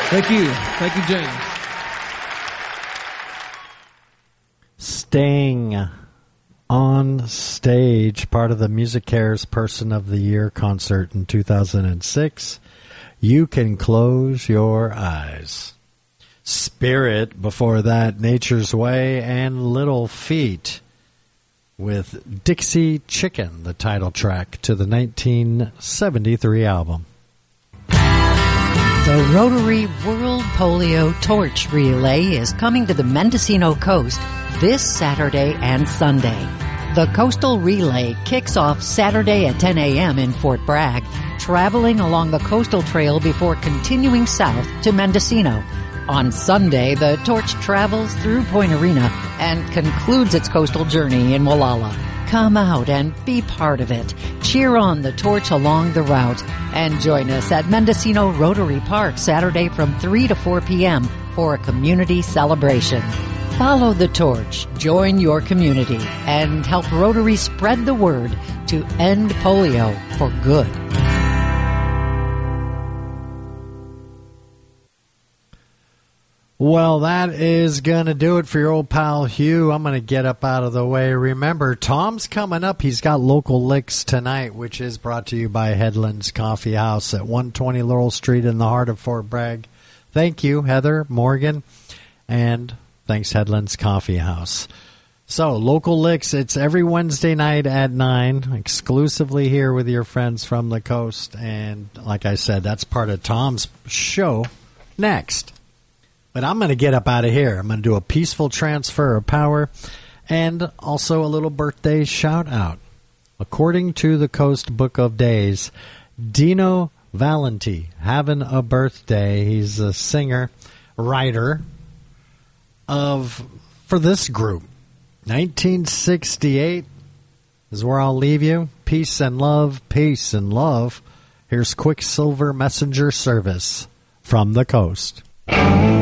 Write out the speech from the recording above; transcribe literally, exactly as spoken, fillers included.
Thank you. Thank you, James. Sting on stage, part of the Music Cares Person of the Year concert in two thousand six. You Can Close Your Eyes. Spirit, before that, Nature's Way, and Little Feat with Dixie Chicken, the title track to the nineteen seventy-three album. The Rotary World Polio Torch Relay is coming to the Mendocino Coast this Saturday and Sunday. The Coastal Relay kicks off Saturday at ten a.m. in Fort Bragg, traveling along the coastal trail before continuing south to Mendocino. On Sunday, the torch travels through Point Arena and concludes its coastal journey in Wallala. Come out and be part of it. Cheer on the torch along the route and join us at Mendocino Rotary Park Saturday from three to four p.m. for a community celebration. Follow the torch, join your community, and help Rotary spread the word to end polio for good. Well, that is going to do it for your old pal Hugh. I'm going to get up out of the way. Remember, Tom's coming up. He's got Local Licks tonight, which is brought to you by Headlands Coffee House at one twenty Laurel Street in the heart of Fort Bragg. Thank you, Heather, Morgan, and thanks, Headlands Coffee House. So, Local Licks, it's every Wednesday night at nine, exclusively here with your friends from the coast. And like I said, that's part of Tom's show next. But I'm going to get up out of here. I'm going to do a peaceful transfer of power and also a little birthday shout-out. According to the Coast Book of Days, Dino Valenti having a birthday. He's a singer, writer of for this group. nineteen sixty-eight is where I'll leave you. Peace and love, peace and love. Here's Quicksilver Messenger Service from the coast.